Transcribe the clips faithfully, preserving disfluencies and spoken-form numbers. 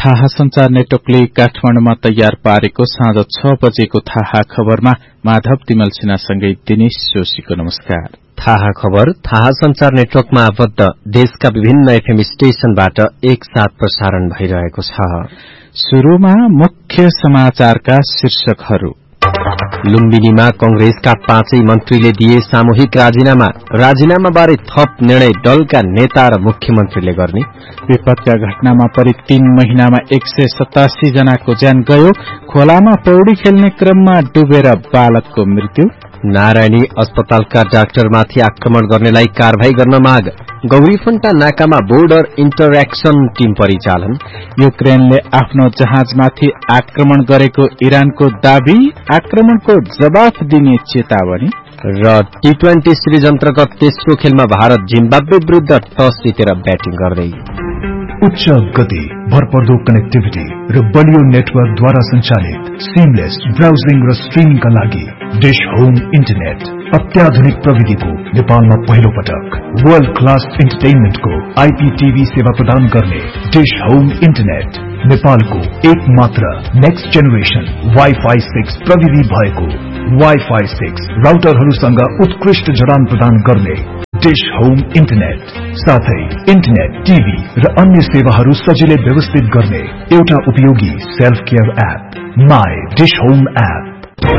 थाहा संचार नेटवर्कले काठमाडौँमा तयार पारेको साँझ छ बजेको थाहा खबरमा माधव तिमल सिन्हासँगै दिनेश जोशीको नमस्कार। थाहा खबर थाहा संचार नेटवर्कमा आबद्ध देशका विभिन्न एफएम स्टेशनबाट एकसाथ प्रसारण भइरहेको छ। शुरूमा मुख्य समाचारका शीर्षकहरू। लुम्बिनीमा कंग्रेसका पाँचै मन्त्रीले दिए सामूहिक राजीनामा। राजीनामाबारे थप निर्णय दलका नेता र मुख्यमन्त्रीले गर्ने। विपदका घटनामा परि तीन महिनामा एक सय सतासी जनाको ज्यान गयो। खोलामा पौडी खेल्ने क्रममा डुबेर बालकको मृत्यु। नारायणी अस्पतालका डाक्टरमाथि आक्रमण गर्नेलाई कारवाही गर्न माग। गौरीफन्टा नाकामा बोर्डर इन्टरएक्सन टीम परिचालन। युक्रेनले आफ्नो जहाजमाथि आक्रमण गरेको इरानको दावी। आक्रमणको जवाफ दिने चेतावनी। र टी ट्वेन्टी सिरिज अन्तर्गत तेस्रो खेलमा भारत जिम्बाब्वे विरूद्ध टस जितेर ब्याटिङ गर्दै। उच्च गति, भरपर्दो कनेक्टिभिटी र बलियो नेटवर्कद्वारा संचालित सिमलेस ब्राउजिङ र स्ट्रिमिङका लागि डिश होम इन्टरनेट। अत्याधुनिक प्रविधिको नेपालमा पहिलो पटक वर्ल्ड क्लास इन्टरटेनमेन्टको आईपीटीभी सेवा प्रदान गर्ने डिश होम इन्टरनेट नेपालको एक मात्र नेक्स्ट जेनेरेसन वाइफाई सिक्स प्रविधि भएको वाइफाई सिक्स राउटरहरूसँग उत्कृष्ट जडान प्रदान गर्ने डिश होम इन्टरनेट। साथै इन्टरनेट, टीभी र अन्य सेवाहरू सजिलै व्यवस्थित गर्ने एउटा उपयोगी self care app my dish home app.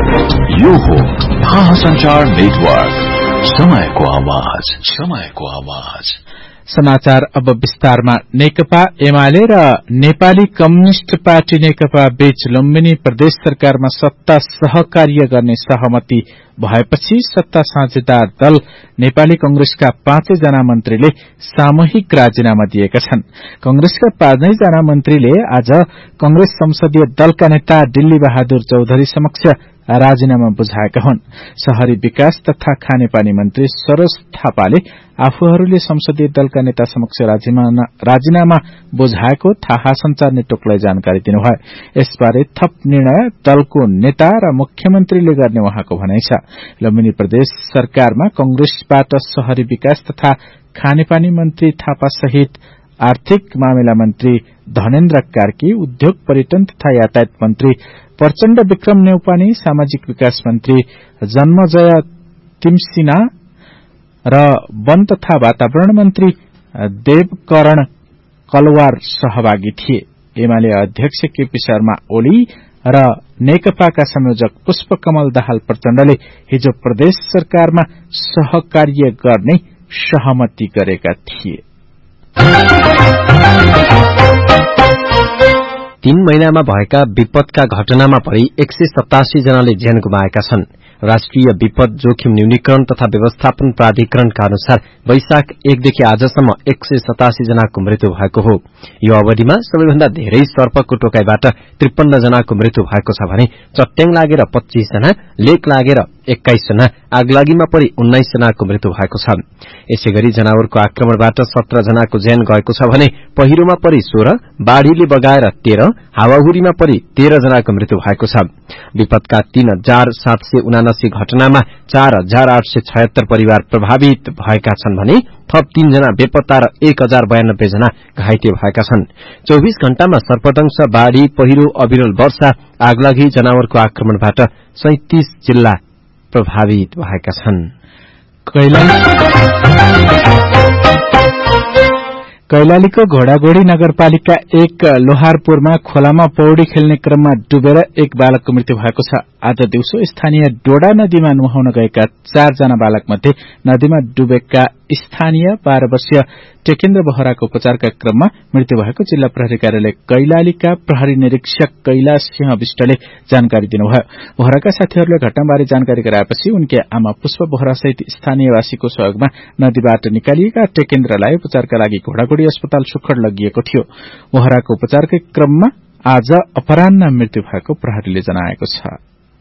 यो हो थाहा संचार नेटवर्क, समयको आवाज, समयको आवाज। समाचार अब विस्तारमा। नेकपा एमाले र नेपाली कम्युनिष्ट पार्टी नेकपा बीच लुम्बिनी प्रदेश सरकारमा सत्ता सहकार्य गर्ने सहमति भएपछि सत्ता साझेदार दल नेपाली कंग्रेसका पाँचै जना मन्त्रीले सामूहिक राजीनामा दिएका छन्। कंग्रेसका पाँचै जना मन्त्रीले आज कंग्रेस संसदीय दलका नेता दिल्ली बहादुर चौधरी समक्ष राजीनामा बुझाएका हुन्। शहरी विकास तथा खानेपानी मन्त्री सरोज थापाले आफूहरूले संसदीय दलका नेता समक्ष राजीनामा बुझाएको थाहा संचार नेटवर्कलाई जानकारी दिनुभयो। यसबारे थप निर्णय दलको नेता र मुख्यमन्त्रीले गर्ने उहाँको भनाइ छ। लुम्बिनी प्रदेश सरकारमा कंग्रेसबाट शहरी विकास तथा खानेपानी मन्त्री थापा सहित आर्थिक मामिला मन्त्री धनेन्द्र कार्की, उद्योग पर्यटन तथा यातायात मन्त्री प्रचण्ड विक्रम नेउपाने, सामाजिक विकास मन्त्री जन्मजय तिमसिना र वन तथा वातावरण मन्त्री देवकरण कलवार सहभागी थिए। एमाले अध्यक्ष केपी शर्मा ओली र नेकपाका संयोजक पुष्पकमल दाहाल प्रचण्डले हिजो प्रदेश सरकारमा सहकार्य गर्ने सहमति गरेका थिए। तीन महिनामा भएका विपदका घटनामा परि एक सय सतासी जनाले ज्यान गुमाएका छन्। राष्ट्रिय विपद जोखिम न्यूनीकरण तथा व्यवस्थापन प्राधिकरणका अनुसार वैशाख एकदेखि आजसम्म एक सय सतासी जनाको मृत्यु भएको हो। यो अवधिमा सबैभन्दा धेरै सर्पको टोकाइबाट त्रिपन्न जनाको मृत्यु भएको छ भने चट्याङ लागेर पच्चीस जना, लेक लागेर एक्काइस जना, आगलागीमा परि उन्नाइस जनाको मृत्यु भएको छ। यसैगरी जनावरको आक्रमणबाट सत्र जनाको ज्यान गएको छ भने पहिरोमा परि सोह्र, बाढ़ीले बगाएर तेह्र, हावाहुरीमा परि तेह्र जनाको मृत्यु भएको छ। विपदका तीन हजार सात सय उनासी घटनामा चार हजार आठ सय छयत्तर परिवार प्रभावित भएका छन् भने थप तीन जना बेपत्ता र एक हजार बयानब्बे जना घाइते भएका छन्। चौबीस घण्टामा सर्पदंश, बाढ़ी, पहिरो, अविरल वर्षा, आगलागी, जनावरको आक्रमणबाट सैंतीस जिल्ला प्रभावित भएका छन्। कैलालीको घोडागोडी नगरपालिका एक लोहारपुरमा खोलामा पौडी खेल्ने क्रममा डुबेर एक बालकको मृत्यु भएको छ। आज दिउँसो स्थानीय डोडा नदीमा नुहाउन गएका चारजना बालक मध्ये नदीमा डुबेका स्थानीय बाह्र वर्षीय टेकेन्द्र बोहराको उपचारका क्रममा मृत्यु भएको जिल्ला प्रहरी कार्यालय कैलालीका प्रहरी निरीक्षक कैलाश सिंह विष्टले जानकारी दिनुभयो। बोहराका साथीहरूले घटनाबारे जानकारी गराएपछि उनकी आमा पुष्प बोहरासहित स्थानीयवासीको सहयोगमा नदीबाट निकालिएका टेकेन्द्रलाई उपचारका लागि घोडागोडी अस्पताल सुखड लगिएको थियो। बोहराको उपचारकै क्रममा आज अपराह्न मृत्यु भएको प्रहरीले जनाएको छ।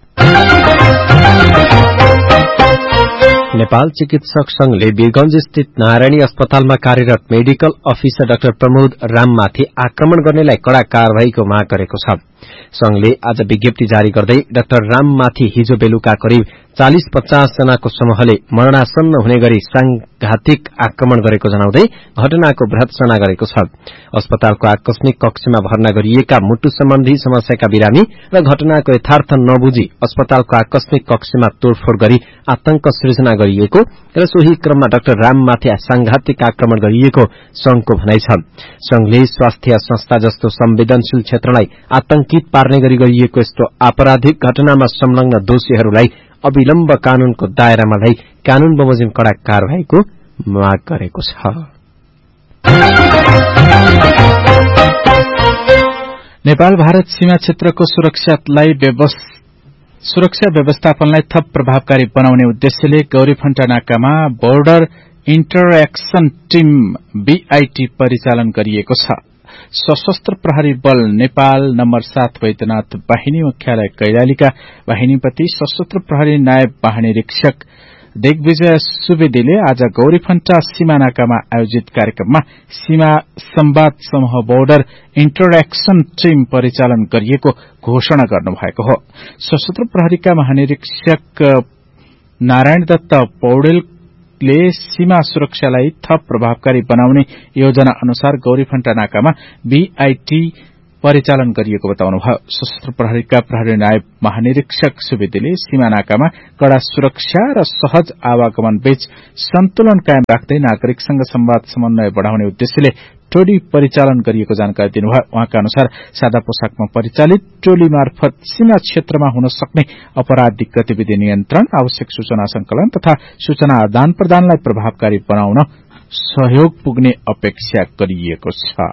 नेपाल चिकित्सक संघले वीरगंज स्थित नारायणी अस्पतालमा कार्यरत मेडिकल अफिसर डाक्टर प्रमोद राममाथि आक्रमण गर्नेलाई कड़ा कार्यवाहीको माग गरेको छ। संघले आज विज्ञप्ति जारी गर्दै डाक्टर राममाथि हिजो बेलुका करिब चालीस पचास जनाको समूहले मरणासन्न हुने गरी सांघातिक आक्रमण गरेको जनाउँदै घटनाको भर्त्सना गरेको छ। अस्पतालको आकस्मिक कक्षमा भर्ना गरिएका मुटु सम्बन्धी समस्याका बिरामी र घटनाको यथार्थ नबुझी अस्पतालको आकस्मिक कक्षमा तोडफोड़ गरी आतंक सृजना गरिएको र सोही क्रममा डाक्टर राममाथि सांघातिक आक्रमण गरिएको संघको भनाइ छ। संघले स्वास्थ्य संस्था जस्तो संवेदनशील क्षेत्रलाई आतंकित पार्ने गरी गरिएको यस्तो आपराधिक घटनामा संलग्न दोषीहरूलाई अविलम्ब कानूनको दायरामा ल्याई कानून बमोजिम कड़ा कार्यवाहीको माग गरेको छ। नेपाल भारत सीमा क्षेत्रको सुरक्षालाई सुरक्षा व्यवस्थापनलाई थप प्रभावकारी बनाउने उद्देश्यले गौरीफण्टा नाकामा बोर्डर इन्टरएक्सन टीम बीआईटी परिचालन गरिएको छ। सशस्त्र प्रहरी बल नेपाल नम्बर सात वैद्यनाथ वाहिनी मुख्यालय कैलालीका वाहिनीपति सशस्त्र प्रहरी नायब महानिरीक्षक दिग्विजय सुवेदीले आज गौरीफण्टा सीमा नाकामा आयोजित कार्यक्रममा सीमा संवाद समूह बोर्डर इन्टरएक्सन टीम परिचालन गरिएको घोषणा गर्नुभएको हो। सशस्त्र प्रहरीका महानिरीक्षक नारायण दत्त पौडेल ले सीमा सुरक्षालाई थप प्रभावकारी बनाउने योजना अनुसार गौरीफण्टा नाकामा बीआईटी परिचालन गरिएको बताउनुभयो। सशस्त्र प्रहरीका प्रहरी नायब महानिरीक्षक सुवेदीले सीमा नाकामा कड़ा सुरक्षा र सहज आवागमन बीच सन्तुलन कायम राख्दै नागरिकसँग संवाद समन्वय बढ़ाउने उद्देश्यले टोली परिचालन गरिएको जानकारी दिनुभयो। उहाँका अनुसार सादा पोसाकमा परिचालित टोली मार्फत सीमा क्षेत्रमा हुन सक्ने अपराधिक गतिविधि नियन्त्रण, आवश्यक सूचना संकलन तथा सूचना आदान प्रदानलाई प्रभावकारी बनाउन सहयोग पुग्ने अपेक्षा गरिएको छ।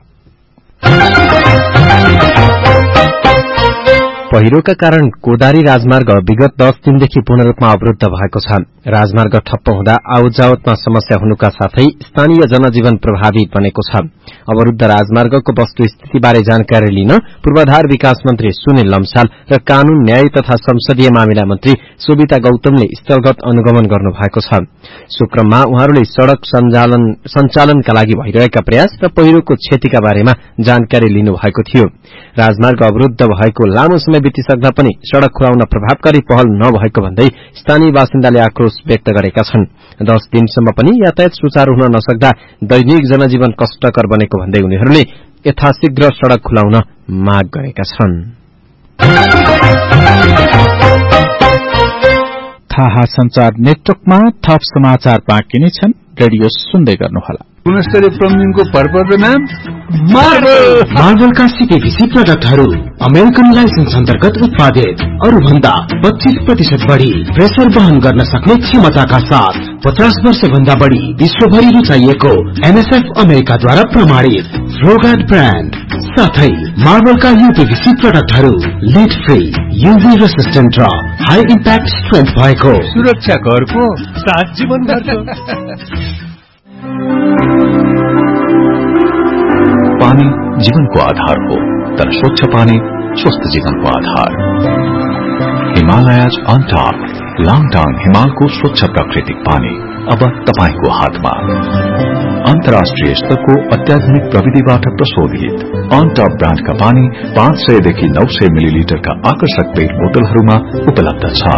पहिरोका कारण कोदारी राजमार्ग विगत दस दिनदेखि पूर्ण रूपमा अवरुद्ध भएको छ। राजमार्ग ठप्प हुँदा आवत जावतमा समस्या हुनुका साथै स्थानीय जनजीवन प्रभावित बनेको छ। अवरुद्ध राजमार्गको वस्तुस्थितिबारे जानकारी लिन पूर्वाधार विकास मन्त्री सुनिल लम्साल र कानून न्याय तथा संसदीय मामिला मन्त्री सोभिता गौतमले स्थलगत अनुगमन गर्नुभएको छ। सुक्रममा उहाँहरूले सड़क सञ्चालनका लागि भइरहेका प्रयास र पहिरोको क्षतिका बारेमा जानकारी लिनुभएको थियो। राजमार्ग अवरुद्ध भएको लामो समय बितिसक्दा पनि सड़क खुलाउन प्रभावकारी पहल नभएको भन्दै स्थानीय बासिन्दाले आक्रोश व्यक्त गरेका छन्। दस दिनसम्म पनि यातायात सुचारू हुन नसक्दा दैनिक जनजीवन कष्टकर बनेको भन्दै उनीहरूले यथाशीघ्र सड़क खुलाउन माग गरेका छन्। थाहा संचार नेटवर्कमा थप समाचार बाँकी नै छन्। रेडियो सुन्दै गर्नुहोला। गुणस्तरीय प्लम्बिङको पर्पज नाम मार्बल। मार्बलका सीपीभीसी प्रडक्टहरू अमेरिकन लाइसेन्स अन्तर्गत उत्पादित, अरू भन्दा पच्चीस प्रतिशत बढ़ी प्रेसर वहन गर्न सक्ने क्षमताका साथ पचास वर्ष भन्दा बढ़ी विश्वभरि रुचाइएको एनएसएफ अमेरिकाद्वारा प्रमाणित फ्लोगार्ड ब्रान्ड साथै मार्बलका यूपीभीसी प्रडक्टहरू लिड फ्री, यूभी रेसिस्टेन्ट र हाई इम्प्याक्ट स्ट्रेन्थ भएको सुरक्षा घरको साथ जीवन घरको। पानी जीवनको आधार हो, तर स्वच्छ पानी स्वस्थ जीवनको आधार। हिमालयज अनटॉप लाङटाङ हिमालको स्वच्छ प्राकृतिक पानी अब तपाईको हातमा। अन्तर्राष्ट्रिय स्तरको अत्याधुनिक प्रविधिबाट प्रशोधित अनटॉप ब्रान्डका पानी पाँच सय देखि नौ सय मिलिलिटरका आकर्षक पेट बोतलहरूमा उपलब्ध छ।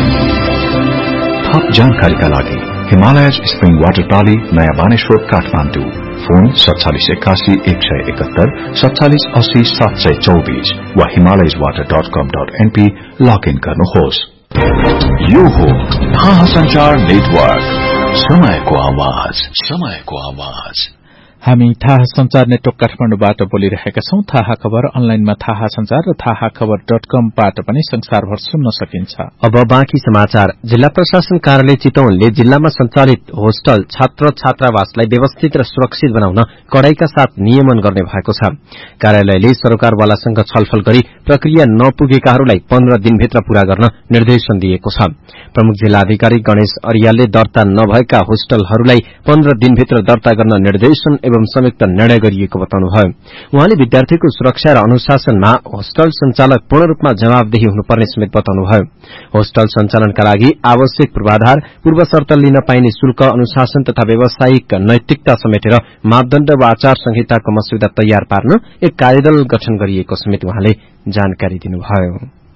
थप जानकारीका लागि हिमालयज स्प्रिङ वाटर प्राली, नयाँ बानेश्वर, काठमाडौँ। फोन सत्तालीस एकासी एक सय एकहत्तर सत्तालीस अस्सी सात सय चौबीस वा Himalayas water dot com dot NP log in गर्नुहोस्। यो हो थाहा संचार नेटवर्क, समयको आवाज, समयको आवाज। हामी थाहा संचार नेटवर्क काठमाडौँबाट बोलिरहेका छौं। थाहा खबर अनलाइनमा थाहा संचार र थाहा खबर डट कमबाट पनि संसारभर सुन्न सकिन्छ। अब बाँकी समाचार। जिल्ला प्रशासन कार्यालय चितवनले जिल्लामा सञ्चालित होस्टल छात्र छात्रावासलाई व्यवस्थित र सुरक्षित बनाउन कडाईका साथ नियमन गर्ने भएको छ। कार्यालयले सरकारवालासँग छलफल गरी प्रक्रिया नपुगेकाहरूलाई पन्ध्र दिनभित्र पूरा गर्न निर्देशन दिएको छ। प्रमुख जिल्ला अधिकारी गणेश अरियालले दर्ता नभएका होस्टलहरूलाई पन्ध्र दिनभित्र दर्ता गर्न निर्देशन एवं संयुक्त निर्णय गरिएको बताउनुभयो। उहाँले विद्यार्थीको सुरक्षा र अनुशासनमा होस्टल संचालक पूर्ण रूपमा जवाबदेही हुनुपर्ने समेत बताउनुभयो। होस्टल संचालनका लागि आवश्यक पूर्वाधार, पूर्व शर्त लिन पाइने शुल्क, अनुशासन तथा व्यावसायिक नैतिकता समेटेर मापदण्ड वा आचार संहिताको मस्यौदा तयार पार्न एक कार्यदल गठन गरिएको समेत उहाँले जानकारी दिनुभयो।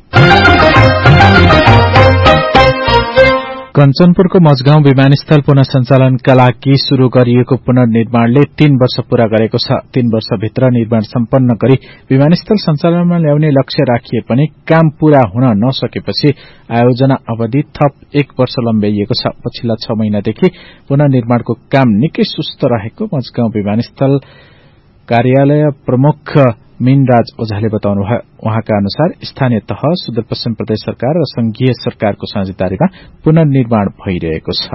कञ्चनपुरको मझगाउँ विमानस्थल पुनः सञ्चालनका लागि शुरू गरिएको पुनर्निर्माणले तीन वर्ष पूरा गरेको छ। तीन वर्षभित्र निर्माण सम्पन्न गरी विमानस्थल सञ्चालनमा ल्याउने लक्ष्य राखिए पनि काम पूरा हुन नसकेपछि आयोजना अवधि थप एक वर्ष लम्ब्याइएको छ। पछिल्ला छ महिनादेखि पुनर्निर्माणको काम निकै सुस्त रहेको मझगाउँ विमानस्थल कार्यालय प्रमुख मीनराज ओझाले बताउनुभयो। उहाँका अनुसार स्थानीय तह, सुदूरपश्चिम प्रदेश सरकार र संघीय सरकारको साझेदारीमा पुनर्निर्माण भइरहेको छ।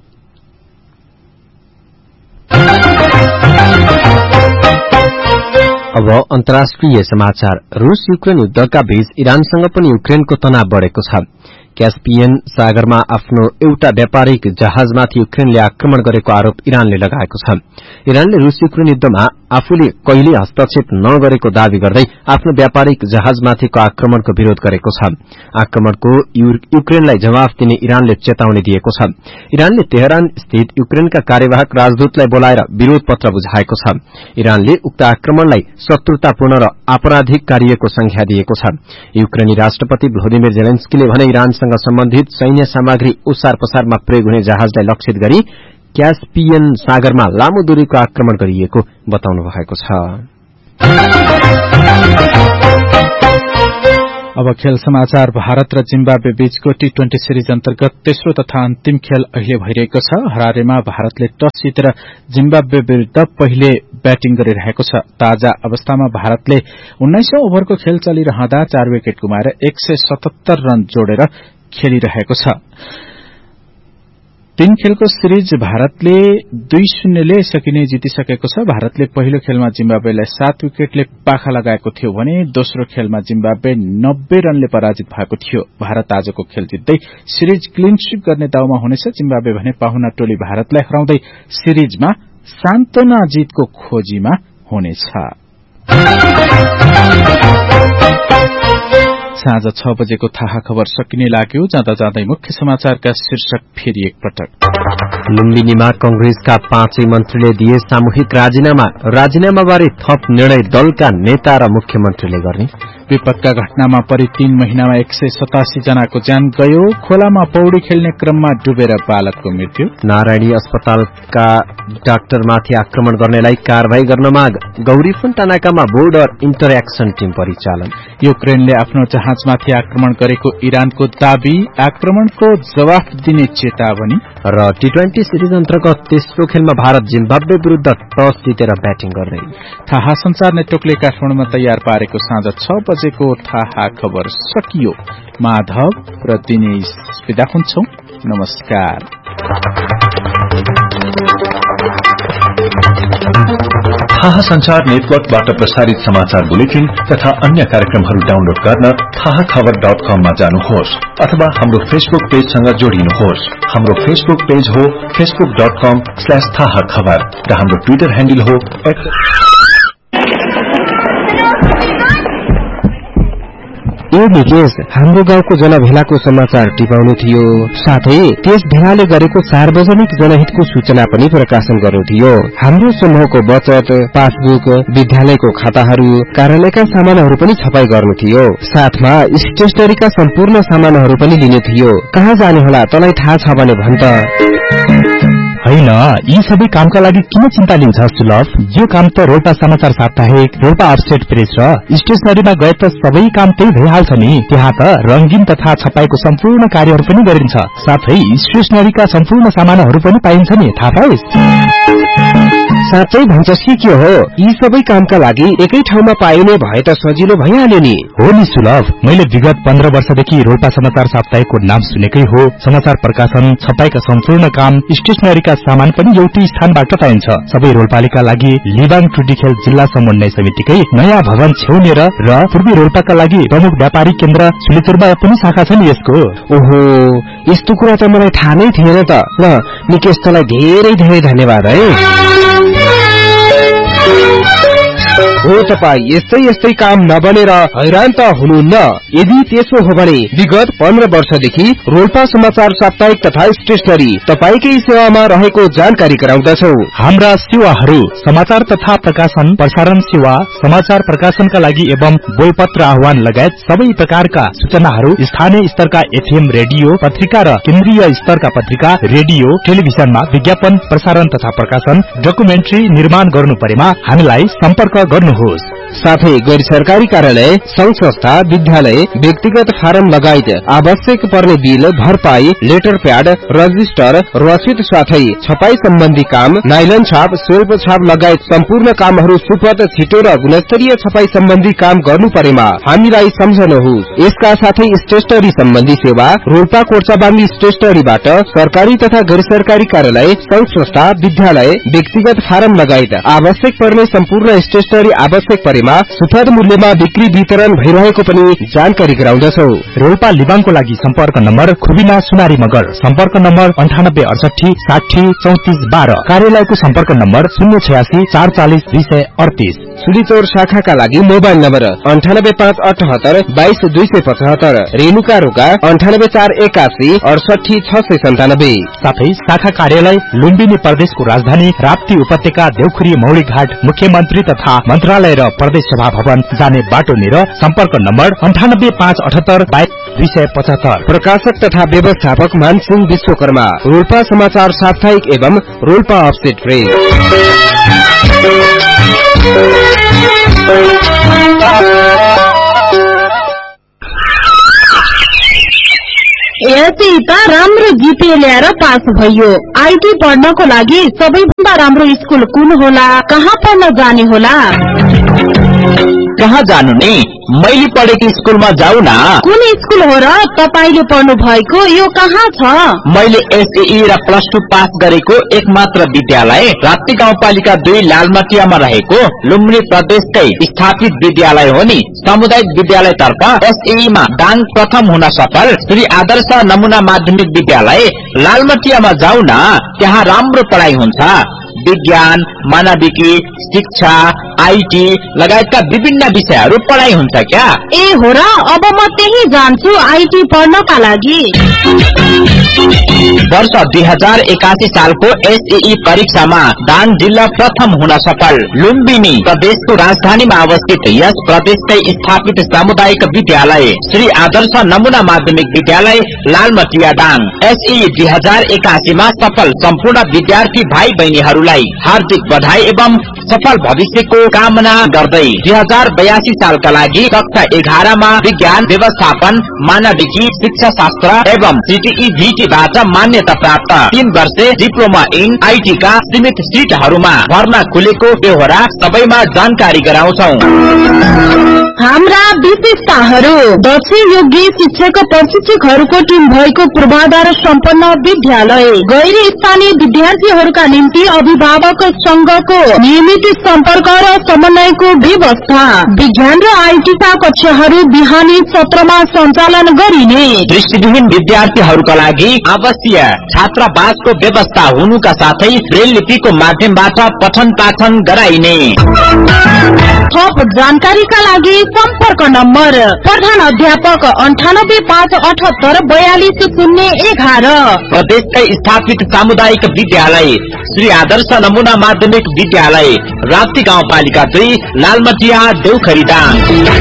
अब अन्तर्राष्ट्रिय समाचार। रूस युक्रेन युद्धका बीच इरानसँग पनि युक्रेनको तनाव बढ़ेको छ। क्यास्पियन सागरमा आफ्नो एउटा व्यापारिक जहाजमाथि युक्रेनले आक्रमण गरेको आरोप इरानले लगाएको छ। इरानले रूस युक्रेन युद्धमा आफूले कहिले हस्तक्षेप नगरेको दावी गर्दै आफ्नो व्यापारिक जहाजमाथिको आक्रमणको विरोध गरेको छ। आक्रमणको युक्रेनलाई जवाफ दिने इरानले चेतावनी दिएको छ। इरानले तेहरान स्थित युक्रेनका कार्यवाहक राजदूतलाई बोलाएर विरोध पत्र बुझाएको छ। इरानले उक्त आक्रमणलाई शत्रुतापूर्ण र आपराधिक कार्यको संज्ञा दिएको छ। युक्रेनी राष्ट्रपति भ्लोदिमिर जेलेन्स्कीले भने इरानसँग सम्बन्धित सैन्य सामग्री ओसार पसारमा प्रयोग हुने जहाजलाई लक्षित गरी क्यास्पियन सागरमा लामो दूरीको आक्रमण गरिएको बताउनु भएको छ। अब खेल समाचार। भारत र जिम्बाब्वे बीचको टी ट्वेन्टी सिरिज अन्तर्गत तेस्रो तथा अन्तिम खेल अहिले भइरहेको छ। हरारेमा भारतले टस जितेर जिम्बाब्वे विरूद्ध पहिले ब्याटिङ गरिरहेको छ। ताजा अवस्थामा भारतले उन्नाइसौं ओभरको खेल चलिरहँदा चार विकेट गुमाएर एक सय सतहत्तर रन जोडेर खेलिरहेको छ। तीन खेलको सिरिज भारतले दुई शून्यले सकिने जितिसकेको छ। भारतले पहिलो खेलमा जिम्बाब्वेलाई सात विकेटले पाखा लगाएको थियो भने दोस्रो खेलमा जिम्बाब्वे नब्बे रनले पराजित भएको थियो। भारत आजको खेल जित्दै सिरिज क्लीन स्वीप गर्ने दाउमा हुनेछ। जिम्बाब्वे भने पाहुना टोली भारतलाई हराउँदै सिरिजमा सान्तवना जितको खोजीमा हुनेछ। साँझ छ बजेको थाहा खबर सकिने लाग्यो। जाँदा जाँदै मुख्य समाचारका शीर्षक फेरि एकपटक। लुम्बिनीमा कंग्रेसका पाँचै मन्त्रीले दिए सामूहिक राजीनामा। राजीनामाबारे थप निर्णय दलका नेता र मुख्यमन्त्रीले गर्ने। विपदका घटनामा परि तीन महिनामा एक सय सतासी जनाको ज्यान गयो। खोलामा पौडी खेल्ने क्रममा डुबेर बालकको मृत्यु। नारायणी अस्पतालका डाक्टरमाथि आक्रमण गर्नेलाई कारवाही गर्न माग। गौरी फन्टानाकामा बोर्डर इन्टरएक्सन टीम परिचालन। युक्रेनले आफ्नो जहाजमाथि आक्रमण गरेको इरानको दावी। आक्रमणको जवाफ दिने चेतावनी। र टी ट्वेन्टी सिरिज अन्तर्गत तेस्रो खेलमा भारत जिम्बाब्वे विरूद्ध टस जितेर ब्याटिङ गर्ने। थाहा संचार नेटवर्कले काठमाडौँमा तयार पारेको साँझ छ बजेको थाहा खबर सकियो। माधव र दिनेश विदा हुन्छौं। नमस्कार। थाहा संचार नेटवर्कबाट प्रसारित समाचार बुलेटिन तथा अन्य कार्यक्रमहरू डाउनलोड गर्न थाहा खबर डट कम मा जानुहोस् अथवा हाम्रो फेसबुक पेजसँग जोडिनुहोस्। हाम्रो फेसबुक पेज हो फेसबुक डट कम स्ल्याश थाहा खबर र हाम्रो ट्विटर ह्यान्डल हो यो निकेश हाम्रो गाउँको जनभेलाको समाचार टिपाउनु थियो। साथै त्यस भेलाले गरेको सार्वजनिक जनहितको सूचना पनि प्रकाशन गर्नु थियो। हाम्रो समूहको बचत, पासबुक, विद्यालयको खाताहरू, कार्यालयका सामानहरू पनि छपाई गर्नु थियो। साथमा स्टेशनरीका सम्पूर्ण सामानहरू पनि लिनु थियो। कहाँ जाने होला तँलाई थाहा छ भने भन त। होइन, यी सबै कामका लागि किन चिन्ता लिन्छ सुलभ? यो काम त रोल्पा समाचार साप्ताहिक, रोल्पा अपस्टेट प्रेस र स्टेशनरीमा गए त सबै काम त्यही भइहाल्छ नि। त्यहाँ त रंगीन तथा छपाईको सम्पूर्ण कार्यहरू पनि गरिन्छ। साथै स्टेशनरीका सम्पूर्ण सामानहरू पनि पाइन्छ नि, थाहा पाइस्? साँच्चै भन्छस् कि के हो? यी सबै कामका लागि एकै ठाउँमा पाइने भए त सजिलो भइहाल्यो नि। हो नि सुलभ, मैले विगत पन्ध्र वर्षदेखि रोल्पा समाचार साप्ताहिकको नाम सुनेकै हो। समाचार प्रकाशन, छपाईका सम्पूर्ण काम, स्टेशनरीका सामान पनि एउटै स्थानबाट पाइन्छ। सबै रोल्पालीका लागि लिबाङ टुटीखेल जिल्ला समन्वय समितिकै नयाँ भवन छेउनेर र पूर्वी रोल्पाका लागि प्रमुख व्यापारी केन्द्र सुलेचुरमा पनि शाखा छ नि यसको। ओहो, यस्तो कुरा त मलाई थाहा नै थिएन त। ल निकेश, तँलाई धेरै धेरै धन्यवाद है। हो तपाईँ यस्तै यस्तै काम नबनेर हैरान त हुनुहुन्न? यदि त्यसो हो भने विगत पन्ध्र वर्षदेखि रोल्पा समाचार साप्ताहिक तथा स्टेशनरी तपाईकै सेवामा रहेको जानकारी गराउँदछौ। हाम्रा सेवाहरू समाचार तथा प्रकाशन, प्रसारण सेवा, समाचार प्रकाशनका लागि एवं बोलपत्र आह्वान लगायत सबै प्रकारका सूचनाहरू स्थानीय स्तरका एफएम रेडियो पत्रिका र केन्द्रीय स्तरका पत्रिका, रेडियो, टेलिभिजनमा विज्ञापन प्रसारण तथा प्रकाशन, डकुमेन्ट्री निर्माण गर्नु परेमा हामीलाई सम्पर्क गर्नुहोस्। साथै गैर सरकारी कार्यालय, संघ संस्था, विद्यालय, व्यक्तिगत फारम लगायत आवश्यक पर्ने बिल, भरपाई, लेटर प्याड, रजिस्टर, रसिद साथै छपाई सम्बन्धी काम, नाइलन छाप, स्वल्प छाप लगायत सम्पूर्ण कामहरू सुपथ, छिटो र गुणस्तरीय छपाई सम्बन्धी काम गर्नु परेमा हामीलाई सम्झनुहोस्। यसका साथै स्टेशनरी सम्बन्धी सेवा रोल्पा कोर्चाबाङ्गी स्टेशनरीबाट सरकारी तथा गैर सरकारी कार्यालय, संघ संस्था, विद्यालय, व्यक्तिगत फारम लगायत आवश्यक पर्ने सम्पूर्ण स्टेशनरी आवश्यक परेमा सुपथ मूल्यमा बिक्री वितरण भइरहेको पनि जानकारी गराउँदछौ। रोल्पा लिबाङको लागि सम्पर्क नम्बर खुबिना सुनारी मगर, सम्पर्क नम्बर अन्ठानब्बे अडसठी साठी चौतिस बाह्र, कार्यालयको सम्पर्क नम्बर शून्य छयासी चार चालिस दुई सय अडतिस। सुलीचौर शाखाका लागि मोबाइल नम्बर अन्ठानब्बे पाँच अठहत्तर बाइस दुई सय पचहत्तर, रेणुका रोका अन्ठानब्बे चार एकासी अडसठी छ सय सन्तानब्बे। साथै शाखा कार्यालय लुम्बिनी प्रदेशको राजधानी राप्ती उपत्यका देउखुरी मौरी घाट, मुख्यमन्त्री तथा मन्त्रालय र प्रदेश सभा भवन जाने बाटो नेर सम्पर्क नम्बर अन्ठानब्बे पाँच अठहत्तर बाइस दुई सय पचहत्तर। प्रकाशक तथा व्यवस्थापक मानसिंह विश्वकर्मा, रोल्पा समाचार साप्ताहिक एवं रोल्पा अपसेट प्रेस। यति त राम्रो जिपे ल्याएर पास भयो। आईटी पढ्नको लागि सबैभन्दा राम्रो स्कुल कुन होला? कहाँ पढ्न जाने होला? कहाँ जानु नि? मैले पढेको स्कुलमा जाऊ न। कुन स्कुल हो र तपाईले पढ्नु भएको? यो कहाँ छ? मैले एसएई र प्लस टू पास गरेको एकमात्र विद्यालय राप्ती गाउँपालिका दुई लालमटियामा रहेको लुम्बिनी प्रदेशकै स्थापित विद्यालय हो नि। सामुदायिक विद्यालय तर्फ एसएईमा दाङ प्रथम हुन सफल श्री आदर्श नमुना माध्यमिक विद्यालय लालमटियामा जाऊ न। त्यहाँ राम्रो पढाइ हुन्छ। विज्ञान, मानविकी, शिक्षा, आईटी लगायतका विभिन्न विषयहरू पढाइ हुन्छ क्या? ए हो र, अब म त्यही जान्छु आईटी पढ्नका लागि। वर्ष दुई हजार एकासी सालको एसएई परीक्षामा दाङ जिल्ला प्रथम हुन सफल लुम्बिनी प्रदेशको राजधानीमा अवस्थित यस प्रदेशकै स्थापित सामुदायिक विद्यालय श्री आदर्श नमुना माध्यमिक विद्यालय लालमटिया दाङ एसएई दुई हजार एकासीमा सफल सम्पूर्ण विद्यार्थी भाइ बहिनीहरूलाई हार्दिक बधाई एवं सफल भविष्यको कामना गर्दै दुई हजार बयासी सालका लागि कक्षा एघारमा विज्ञान, व्यवस्थापन, मानविकी, शिक्षा शास्त्र एवं सीटीई भीटीबाट मान्यता प्राप्त तीन वर्षे डिप्लोमा इन आईटी का सीमित सीटहरूमा भर्ना खुलेको बेहोरा सबैमा जानकारी गराउँछौ। हाम्रा विशेषताहरू: दक्ष योग्य शिक्षक प्रशिक्षकहरूको टिम भएको पूर्वाधार सम्पन्न विद्यालय, गैर स्थानीय विद्यार्थीहरूका निम्ति अभिभावक संघको नियमित सम्पर्क र समन्वयको व्यवस्था, विज्ञान र आईटी का कक्षाहरू बिहानी सत्रमा सञ्चालन गरिने, दृष्टिविहीन विद्यार्थीहरूका लागि आवश्यक छात्रावासको व्यवस्था हुनुका साथै ब्रेल लिपिको माध्यमबाट पठन पाठन गराइने। थप जानकारीका लागि सम्पर्क नम्बर प्रधान अध्यापक अन्ठानब्बे पाँच अठहत्तर बयालिस शून्य एघार, प्रदेशकै स्थापित सामुदायिक विद्यालय श्री आदर्श नमुना माध्यमिक विद्यालय राप्ती गाउँपालिका दुई लालमटिया देउखरी दाङ।